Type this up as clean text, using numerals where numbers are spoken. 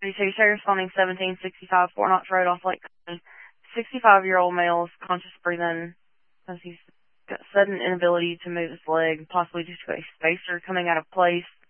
32, say responding 1765 Fort Knox Road off Lake County. 65-year-old male is conscious breathing as he's got sudden inability to move his leg, possibly due to a spacer coming out of place.